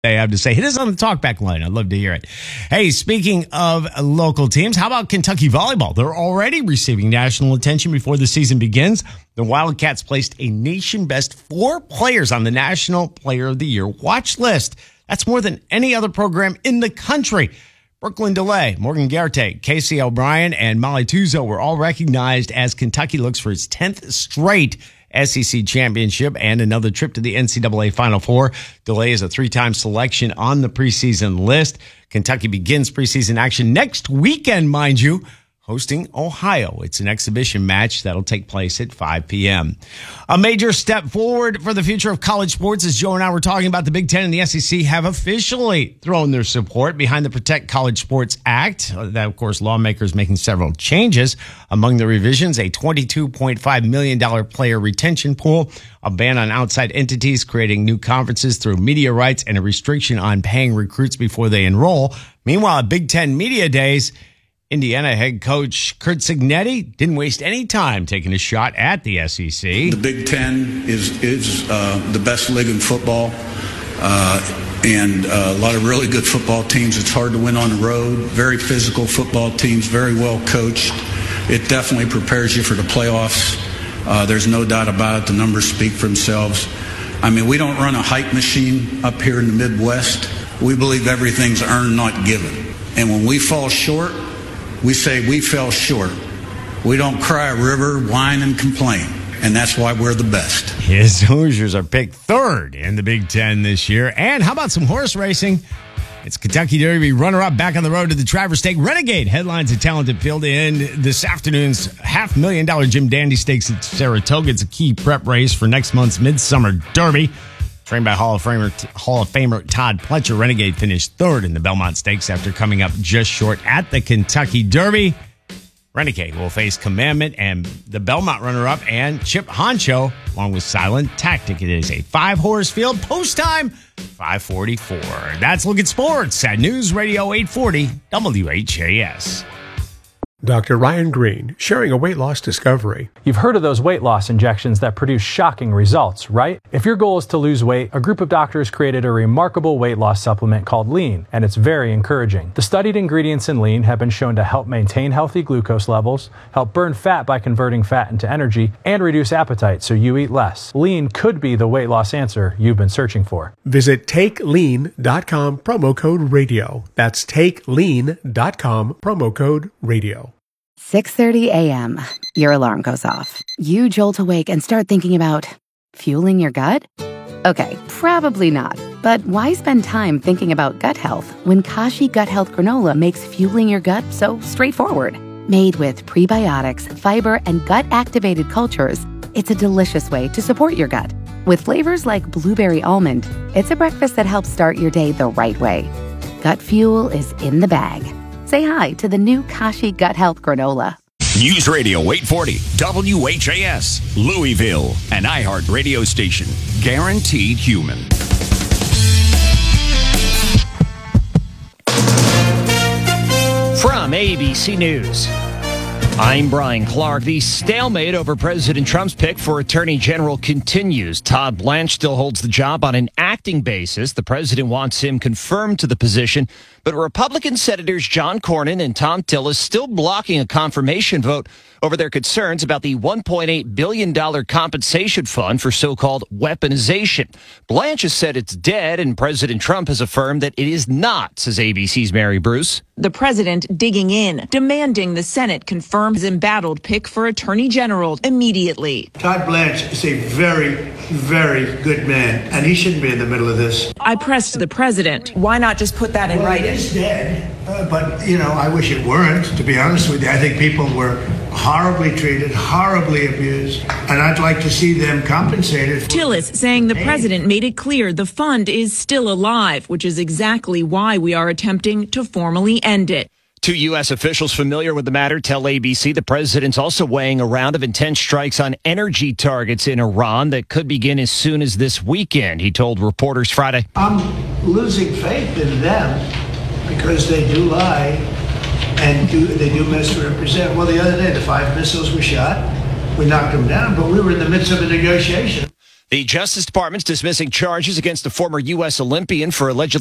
they have to say. Hit us on the talkback line. I'd love to hear it. Hey, speaking of local teams, how about Kentucky volleyball? They're already receiving national attention before the season begins. The Wildcats placed a nation-best 4 players on the National Player of the Year watch list. That's more than any other program in the country. Brooklyn DeLay, Morgan Garte, Casey O'Brien, and Molly Tuzo were all recognized as Kentucky looks for its 10th straight SEC championship and another trip to the NCAA Final Four. DeLay is a 3-time selection on the preseason list. Kentucky begins preseason action next weekend, mind you, hosting Ohio. It's an exhibition match that'll take place at 5 p.m. A major step forward for the future of college sports, as Joe and I were talking about, the Big Ten and the SEC have officially thrown their support behind the Protect College Sports Act. That, of course, lawmakers making several changes. Among the revisions, a $22.5 million player retention pool, a ban on outside entities creating new conferences through media rights, and a restriction on paying recruits before they enroll. Meanwhile, at Big Ten Media Days, Indiana head coach Curt Cignetti didn't waste any time taking a shot at the SEC. The Big Ten is the best league in football, and a lot of really good football teams. It's hard to win on the road. Very physical football teams, very well coached. It definitely prepares you for the playoffs. There's no doubt about it. The numbers speak for themselves. I mean, we don't run a hype machine up here in the Midwest. We believe everything's earned, not given. And when we fall short, we say we fell short. We don't cry a river, whine, and complain. And that's why we're the best. His Hoosiers are picked 3rd in the Big Ten this year. And how about some horse racing? It's Kentucky Derby runner-up back on the road to the Travers Stake. Renegade headlines a talented field in this afternoon's $500,000 Jim Dandy Stakes at Saratoga. It's a key prep race for next month's Midsummer Derby. Trained by Hall of Famer Todd Pletcher, Renegade finished 3rd in the Belmont Stakes after coming up just short at the Kentucky Derby. Renegade will face Commandment and the Belmont runner-up and Chip Honcho, along with Silent Tactic. It is a 5-horse field. Post time, 5:44. That's Look at Sports at News Radio 840 WHAS. Dr. Ryan Green, sharing a weight loss discovery. You've heard of those weight loss injections that produce shocking results, right? If your goal is to lose weight, a group of doctors created a remarkable weight loss supplement called Lean, and it's very encouraging. The studied ingredients in Lean have been shown to help maintain healthy glucose levels, help burn fat by converting fat into energy, and reduce appetite so you eat less. Lean could be the weight loss answer you've been searching for. Visit TakeLean.com, promo code radio. That's TakeLean.com, promo code radio. 6:30 a.m. Your alarm goes off. You jolt awake and start thinking about fueling your gut? Okay, probably not. But why spend time thinking about gut health when Kashi Gut Health Granola makes fueling your gut so straightforward? Made with prebiotics, fiber, and gut-activated cultures, it's a delicious way to support your gut. With flavors like blueberry almond, it's a breakfast that helps start your day the right way. Gut fuel is in the bag. Say hi to the new Kashi Gut Health Granola. News Radio 840 WHAS, Louisville, an iHeart radio station. Guaranteed human. From ABC News, I'm Brian Clark. The stalemate over President Trump's pick for Attorney General continues. Todd Blanche still holds the job on an acting basis. The president wants him confirmed to the position, but Republican Senators John Cornyn and Thom Tillis still blocking a confirmation vote over their concerns about the $1.8 billion compensation fund for so-called weaponization. Blanche has said it's dead, and President Trump has affirmed that it is not, says ABC's Mary Bruce. The president digging in, demanding the Senate confirm his embattled pick for Attorney General immediately. Todd Blanche is a very, very good man, and he shouldn't be in the middle of this. I pressed the president. Why not just put that in writing? It's dead, but, I wish it weren't, to be honest with you. I think people were horribly treated, horribly abused, and I'd like to see them compensated. Tillis saying the president made it clear the fund is still alive, which is exactly why we are attempting to formally end it. Two U.S. officials familiar with the matter tell ABC the president's also weighing a round of intense strikes on energy targets in Iran that could begin as soon as this weekend, he told reporters Friday. I'm losing faith in them because they do lie and they do misrepresent. Well, the other day, the 5 missiles were shot. We knocked them down, but we were in the midst of a negotiation. The Justice Department's dismissing charges against a former U.S. Olympian for allegedly